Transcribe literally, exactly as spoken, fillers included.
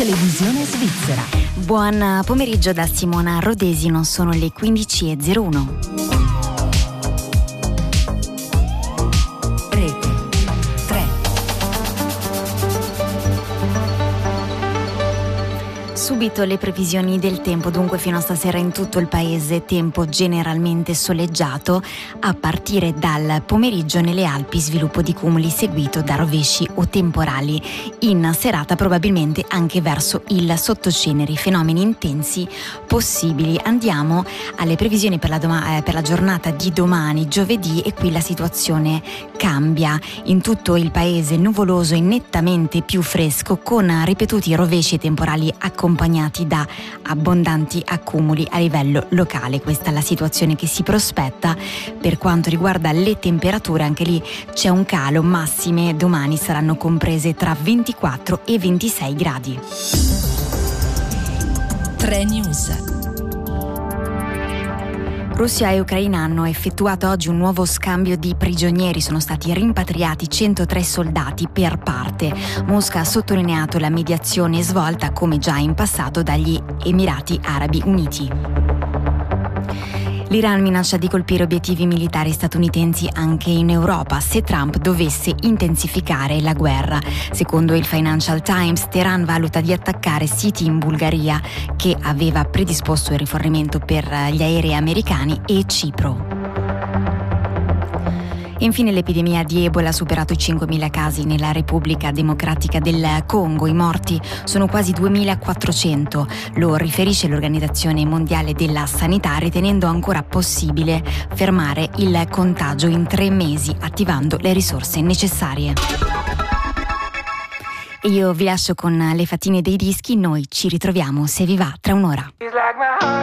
Televisione svizzera. Buon pomeriggio da Simona Rodesino, sono le quindici e zero uno. Rete tre. Subito le previsioni del tempo, dunque fino a stasera in tutto il paese tempo generalmente soleggiato, a partire dal pomeriggio nelle Alpi sviluppo di cumuli seguito da rovesci o temporali, in serata probabilmente anche verso il sottoceneri, fenomeni intensi possibili. Andiamo alle previsioni per la, doma- eh, per la giornata di domani, giovedì, e qui la situazione cambia. In tutto il paese nuvoloso e nettamente più fresco, con ripetuti rovesci e temporali accompagnati da abbondanti accumuli a livello locale. Questa è la situazione che si prospetta. Per quanto riguarda le temperature, anche lì c'è un calo, massime domani saranno comprese tra ventiquattro e ventisei gradi. tre News. Russia e Ucraina hanno effettuato oggi un nuovo scambio di prigionieri. Sono stati rimpatriati centotré soldati per parte. Mosca ha sottolineato la mediazione svolta, come già in passato, dagli Emirati Arabi Uniti. L'Iran minaccia di colpire obiettivi militari statunitensi anche in Europa se Trump dovesse intensificare la guerra. Secondo il Financial Times, Teheran valuta di attaccare siti in Bulgaria, che aveva predisposto il rifornimento per gli aerei americani, e Cipro. Infine l'epidemia di Ebola ha superato i cinquemila casi nella Repubblica Democratica del Congo. I morti sono quasi duemilaquattrocento, lo riferisce l'Organizzazione Mondiale della Sanità, ritenendo ancora possibile fermare il contagio in tre mesi, attivando le risorse necessarie. E io vi lascio con le fattine dei dischi, noi ci ritroviamo, se vi va, tra un'ora.